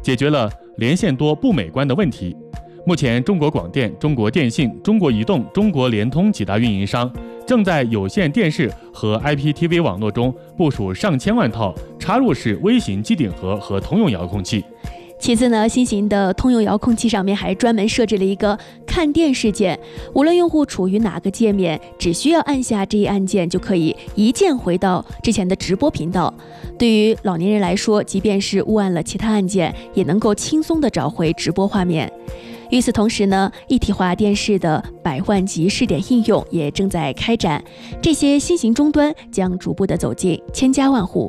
解决了连线多不美观的问题。目前，中国广电、中国电信、中国移动、中国联通几大运营商正在有线电视和 IPTV 网络中部署上千万套插入式微型机顶盒和通用遥控器。 其次呢，新型的通用遥控器上面还专门设置了一个看电视键，无论用户处于哪个界面，只需要按下这一按键就可以一键回到之前的直播频道。对于老年人来说，即便是误按了其他按键，也能够轻松地找回直播画面。与此同时呢，一体化电视的百万级试点应用也正在开展，这些新型终端将逐步地走进千家万户。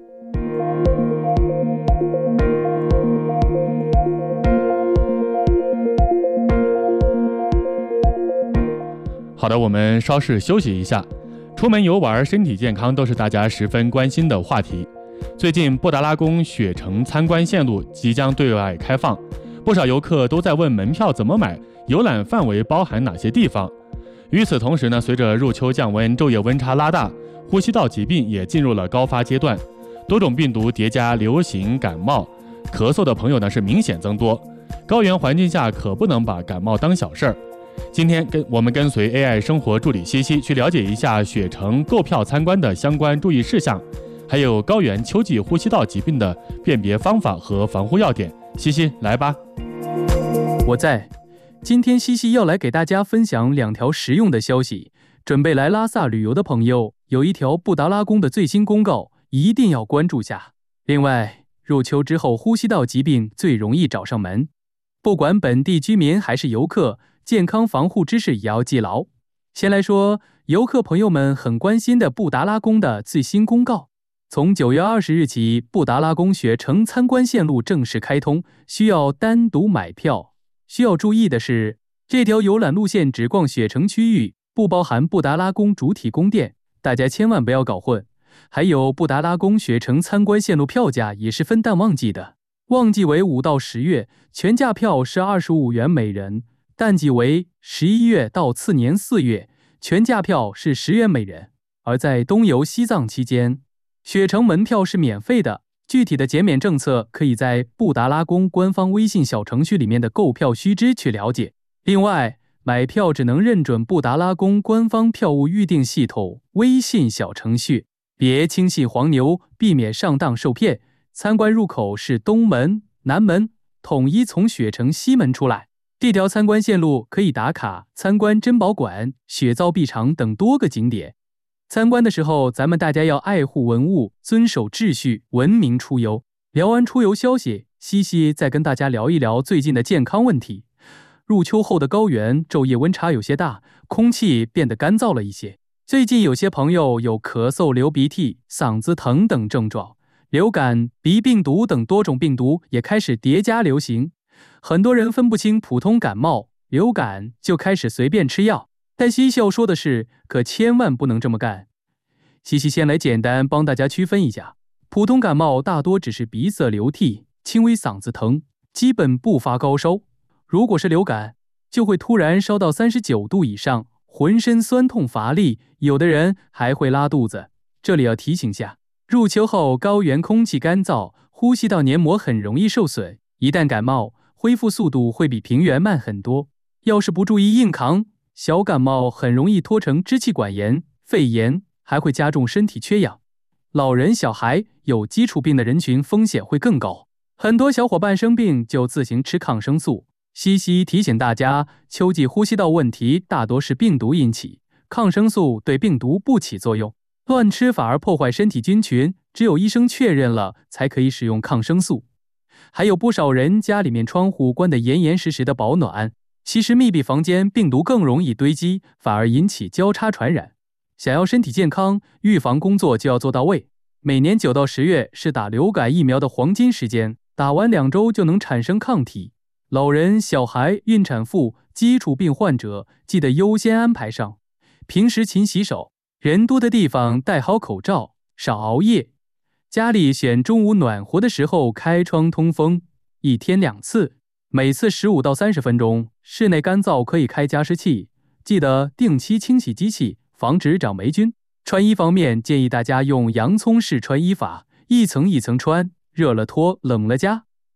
好的，我们稍事休息一下。出门游玩，身体健康都是大家十分关心的话题。最近，布达拉宫雪城参观线路即将对外开放，不少游客都在问门票怎么买，游览范围包含哪些地方。与此同时呢，随着入秋降温，昼夜温差拉大，呼吸道疾病也进入了高发阶段，多种病毒叠加流行感冒、咳嗽的朋友呢是明显增多。高原环境下可不能把感冒当小事儿。今天我们跟随 AI 生活助理西西去了解一下雪城购票参观的相关注意事项，还有高原秋季呼吸道疾病的辨别方法和防护要点。西西，来吧。 我在。今天西西要来给大家分享2条实用的消息。准备来拉萨旅游的朋友，有一条布达拉宫的最新公告，一定要关注下。另外，入秋之后呼吸道疾病最容易找上门，不管本地居民还是游客，健康防护知识也要记牢。先来说游客朋友们很关心的布达拉宫的最新公告。从9月20日起，布达拉宫雪城参观线路正式开通，需要单独买票。需要注意的是，这条游览路线只逛雪城区域，不包含布达拉宫主体宫殿，大家千万不要搞混。还有布达拉宫雪城参观线路票价也是分淡旺季的，旺季为5到10月，全价票是25元每人。淡季为11月到次年4月，全价票是10元每人。而在东游西藏期间，雪城门票是免费的。具体的减免政策可以在布达拉宫官方微信小程序里面的购票须知去了解。另外，买票只能认准布达拉宫官方票务预订系统微信小程序，别轻信黄牛，避免上当受骗。参观入口是东门、南门，统一从雪城西门出来。这条参观线路可以打卡参观珍宝馆、雪造壁场等多个景点。参观的时候，咱们大家要爱护文物，遵守秩序，文明出游。聊完出游消息，西西再跟大家聊一聊最近的健康问题。入秋后的高原昼夜温差有些大，空气变得干燥了一些。最近有些朋友有咳嗽、流鼻涕、嗓子疼等症状，流感、鼻病毒等多种病毒也开始叠加流行。很多人分不清普通感冒、流感，就开始随便吃药。但西西要说的是，可千万不能这么干。西西先来简单帮大家区分一下，普通感冒大多只是鼻塞流涕，轻微嗓子疼，基本不发高烧。如果是流感，就会突然烧到39度以上，浑身酸痛乏力，有的人还会拉肚子。这里要提醒下，入秋后高原空气干燥，呼吸道黏膜很容易受损，一旦感冒，恢复速度会比平原慢很多。要是不注意硬扛，小感冒很容易拖成支气管炎、肺炎，还会加重身体缺氧。老人、小孩、有基础病的人群风险会更高。很多小伙伴生病就自行吃抗生素。西西提醒大家，秋季呼吸道问题大多是病毒引起，抗生素对病毒不起作用，乱吃反而破坏身体菌群，只有医生确认了才可以使用抗生素。还有不少人家里面窗户关得严严实实的保暖，其实密闭房间病毒更容易堆积，反而引起交叉传染。想要身体健康，预防工作就要做到位。每年9到10月是打流感疫苗的黄金时间，打完2周就能产生抗体。老人、小孩、孕产妇、基础病患者记得优先安排上。平时勤洗手，人多的地方戴好口罩，少熬夜。家里选中午暖和的时候开窗通风，1天2次，每次15到30分钟。室内干燥可以开加湿器，记得定期清洗机器，防止长霉菌。穿衣方面，建议大家用洋葱式穿衣法，一层一层穿，热了脱，冷了加。